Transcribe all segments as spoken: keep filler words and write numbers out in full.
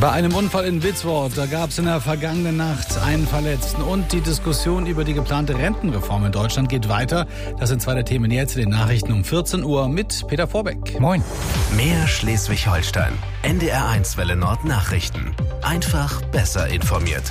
Bei einem Unfall in Witzwort, da gab es in der vergangenen Nacht einen Verletzten. Und die Diskussion über die geplante Rentenreform in Deutschland geht weiter. Das sind zwei der Themen jetzt in den Nachrichten um vierzehn Uhr mit Peter Vorbeck. Moin. Mehr Schleswig-Holstein. N D R eins Welle Nord Nachrichten. Einfach besser informiert.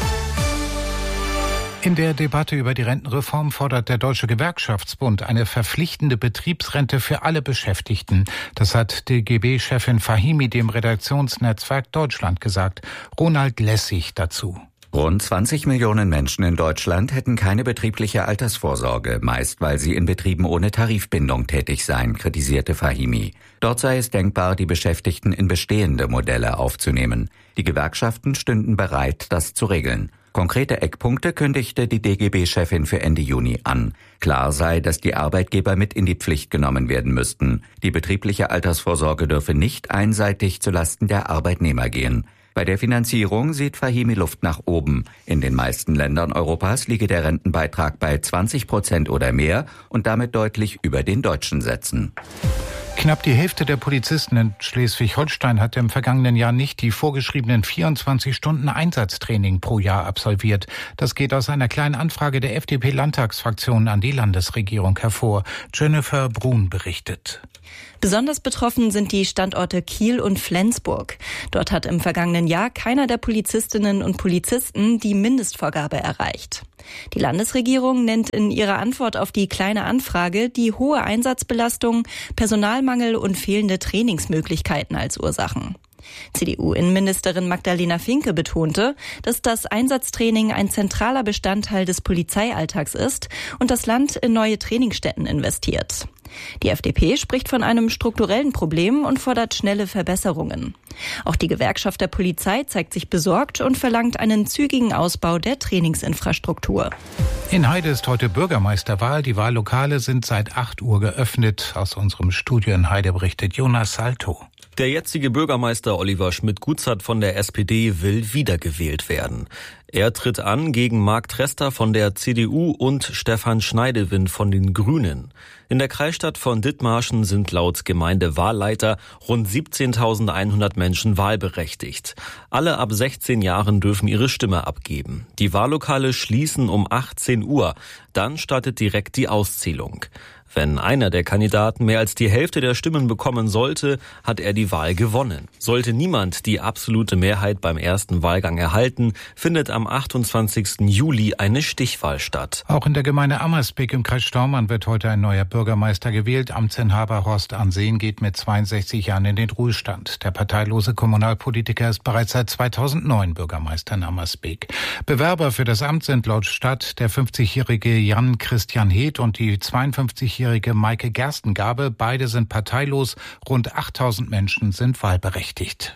In der Debatte über die Rentenreform fordert der Deutsche Gewerkschaftsbund eine verpflichtende Betriebsrente für alle Beschäftigten. Das hat D G B-Chefin Fahimi dem Redaktionsnetzwerk Deutschland gesagt. Ronald Lessig dazu. Rund zwanzig Millionen Menschen in Deutschland hätten keine betriebliche Altersvorsorge, meist weil sie in Betrieben ohne Tarifbindung tätig seien, kritisierte Fahimi. Dort sei es denkbar, die Beschäftigten in bestehende Modelle aufzunehmen. Die Gewerkschaften stünden bereit, das zu regeln. Konkrete Eckpunkte kündigte die D G B-Chefin für Ende Juni an. Klar sei, dass die Arbeitgeber mit in die Pflicht genommen werden müssten. Die betriebliche Altersvorsorge dürfe nicht einseitig zulasten der Arbeitnehmer gehen. Bei der Finanzierung sieht Fahimi Luft nach oben. In den meisten Ländern Europas liege der Rentenbeitrag bei zwanzig Prozent oder mehr und damit deutlich über den deutschen Sätzen. Knapp die Hälfte der Polizisten in Schleswig-Holstein hat im vergangenen Jahr nicht die vorgeschriebenen vierundzwanzig Stunden Einsatztraining pro Jahr absolviert. Das geht aus einer kleinen Anfrage der F D P-Landtagsfraktion an die Landesregierung hervor. Jennifer Brun berichtet. Besonders betroffen sind die Standorte Kiel und Flensburg. Dort hat im vergangenen Jahr keiner der Polizistinnen und Polizisten die Mindestvorgabe erreicht. Die Landesregierung nennt in ihrer Antwort auf die kleine Anfrage die hohe Einsatzbelastung, Personalmangel und fehlende Trainingsmöglichkeiten als Ursachen. C D U-Innenministerin Magdalena Finke betonte, dass das Einsatztraining ein zentraler Bestandteil des Polizeialltags ist und das Land in neue Trainingsstätten investiert. Die F D P spricht von einem strukturellen Problem und fordert schnelle Verbesserungen. Auch die Gewerkschaft der Polizei zeigt sich besorgt und verlangt einen zügigen Ausbau der Trainingsinfrastruktur. In Heide ist heute Bürgermeisterwahl. Die Wahllokale sind seit acht Uhr geöffnet. Aus unserem Studio in Heide berichtet Jonas Salto. Der jetzige Bürgermeister Oliver Schmidt-Gutzert von der S P D will wiedergewählt werden. Er tritt an gegen Marc Trester von der C D U und Stefan Schneidewind von den Grünen. In der Kreisstadt von Dithmarschen sind laut Gemeindewahlleiter rund siebzehntausendeinhundert Menschen wahlberechtigt. Alle ab sechzehn Jahren dürfen ihre Stimme abgeben. Die Wahllokale schließen um achtzehn Uhr. Dann startet direkt die Auszählung. Wenn einer der Kandidaten mehr als die Hälfte der Stimmen bekommen sollte, hat er die Wahl gewonnen. Sollte niemand die absolute Mehrheit beim ersten Wahlgang erhalten, findet am achtundzwanzigsten Juli eine Stichwahl statt. Auch in der Gemeinde Ammersbeek im Kreis Staumann wird heute ein neuer Bürgermeister gewählt. Amtsinhaber Horst Ansehen geht mit zweiundsechzig Jahren in den Ruhestand. Der parteilose Kommunalpolitiker ist bereits seit zweitausendneun Bürgermeister in Ammersbeek. Bewerber für das Amt sind laut Stadt der fünfzigjährige Jan Christian Heeth und die zweiundfünfzigjährige Maike Gerstengabe. Beide sind parteilos. Rund achttausend Menschen sind wahlberechtigt.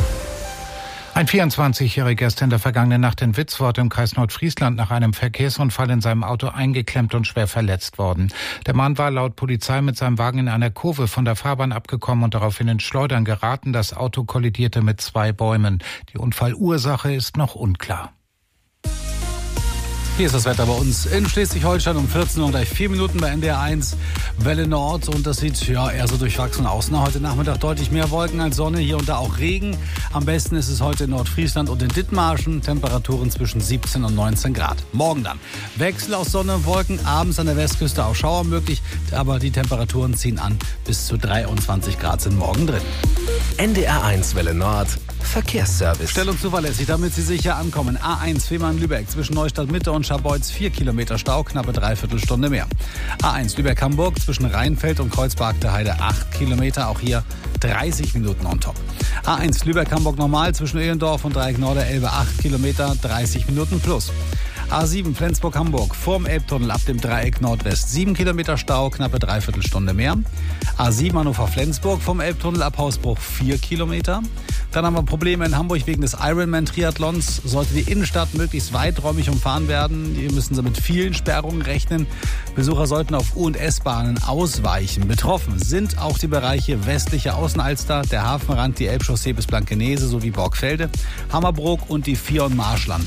Ein vierundzwanzigjähriger ist in der vergangenen Nacht in Witzwort im Kreis Nordfriesland nach einem Verkehrsunfall in seinem Auto eingeklemmt und schwer verletzt worden. Der Mann war laut Polizei mit seinem Wagen in einer Kurve von der Fahrbahn abgekommen und daraufhin ins Schleudern geraten. Das Auto kollidierte mit zwei Bäumen. Die Unfallursache ist noch unklar. Hier ist das Wetter bei uns in Schleswig-Holstein um vierzehn Uhr, gleich vier Minuten bei N D R eins Welle Nord. Und das sieht ja eher so durchwachsen aus. Na, heute Nachmittag deutlich mehr Wolken als Sonne, hier und da auch Regen. Am besten ist es heute in Nordfriesland und in Dithmarschen. Temperaturen zwischen siebzehn und neunzehn Grad. Morgen dann Wechsel aus Sonne und Wolken, abends an der Westküste auch Schauer möglich. Aber die Temperaturen ziehen an, bis zu dreiundzwanzig Grad sind morgen drin. N D R eins Welle Nord Verkehrsservice. Stellung zuverlässig, damit Sie sicher ankommen. A eins Fehmarn-Lübeck zwischen Neustadt Mitte und Scharbeutz vier Kilometer Stau, knappe Dreiviertelstunde mehr. A eins Lübeck-Hamburg zwischen Rheinfeld und Kreuzberg der Heide acht Kilometer, auch hier dreißig Minuten on top. A eins Lübeck-Hamburg normal zwischen Ehlendorf und Dreieck Norderelbe acht Kilometer, dreißig Minuten plus. A sieben Flensburg-Hamburg vorm Elbtunnel ab dem Dreieck Nordwest sieben Kilometer Stau, knappe Dreiviertelstunde mehr. A sieben Hannover-Flensburg vom Elbtunnel ab Hausbruch vier Kilometer. Dann haben wir Probleme in Hamburg wegen des Ironman-Triathlons. Sollte die Innenstadt möglichst weiträumig umfahren werden, hier müssen Sie mit vielen Sperrungen rechnen. Besucher sollten auf U- und S-Bahnen ausweichen. Betroffen sind auch die Bereiche westliche Außenalster, der Hafenrand, die Elbchaussee bis Blankenese sowie Borgfelde, Hammerbrook und die Vier- und Marschlande.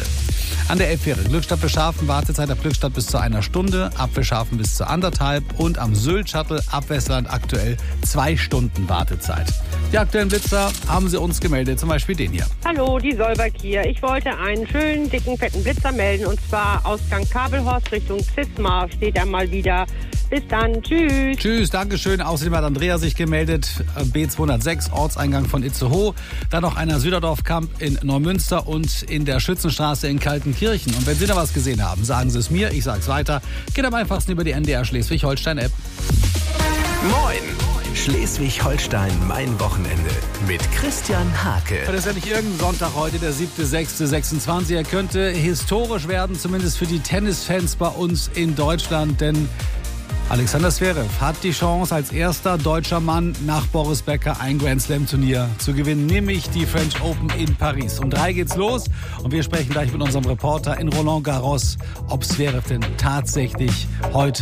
An der Elbfähre Glückstadt Beschafen, Wartezeit ab Glückstadt bis zu einer Stunde, ab Beschafen bis zu anderthalb und am Sylt-Shuttle ab Westland aktuell zwei Stunden Wartezeit. Die aktuellen Blitzer haben sie uns gemeldet, zum Beispiel den hier. Hallo, die Solberg hier. Ich wollte einen schönen, dicken, fetten Blitzer melden und zwar Ausgang Kabelhorst Richtung Zismar steht er mal wieder. Bis dann, tschüss. Tschüss, Dankeschön. Außerdem hat Andrea sich gemeldet, B zweihundertsechs, Ortseingang von Itzehoe. Dann noch einer Süderdorf-Camp in Neumünster und in der Schützenstraße in Kaltenkirchen. Und wenn Sie da was gesehen haben, sagen Sie es mir, ich sag's weiter. Geht am einfachsten über die N D R Schleswig-Holstein-App. Moin! Schleswig-Holstein, mein Wochenende mit Christian Hake. Das ist ja nicht irgendein Sonntag heute, der siebte sechste sechsundzwanzig. Er könnte historisch werden, zumindest für die Tennisfans bei uns in Deutschland, denn Alexander Zverev hat die Chance, als erster deutscher Mann nach Boris Becker ein Grand-Slam-Turnier zu gewinnen, nämlich die French Open in Paris. Um drei geht's los und wir sprechen gleich mit unserem Reporter in Roland Garros, ob Zverev denn tatsächlich heute